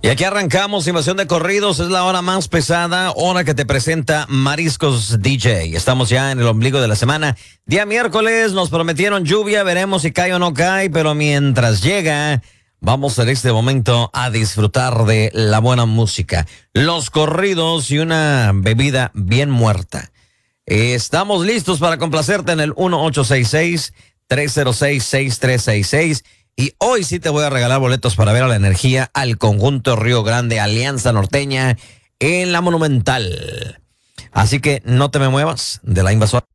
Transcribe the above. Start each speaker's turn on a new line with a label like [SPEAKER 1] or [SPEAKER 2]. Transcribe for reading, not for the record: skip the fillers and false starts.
[SPEAKER 1] Y aquí arrancamos Invasión de Corridos, es la hora más pesada, hora que te presenta Mariscos DJ. Estamos ya en el ombligo de la semana. Día miércoles nos prometieron lluvia, veremos si cae o no cae, pero mientras llega, vamos en este momento a disfrutar de la buena música, los corridos y una bebida bien muerta. Estamos listos para complacerte en el 1866-306-6366. Y hoy sí te voy a regalar boletos para ver a La Energía al conjunto Río Grande Alianza Norteña en la Monumental. Así que no te me muevas de la invasora.